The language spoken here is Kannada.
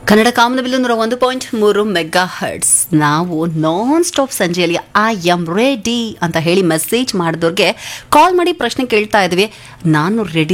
ಕನ್ನಡ ಕಾಮನಬಿಲ್ಲು 101.3 ಮೆಗಾ ಹರ್ಟ್ಸ್. ನಾವು non stop ಸಂಜೆಯಲ್ಲಿ I am ready ಅಂತ ಹೇಳಿ ಮೆಸೇಜ್ ಮಾಡಿದವ್ರಿಗೆ ಕಾಲ್ ಮಾಡಿ ಪ್ರಶ್ನೆ ಕೇಳ್ತಾ ಇದ್ವಿ. ನಾನು ರೆಡಿ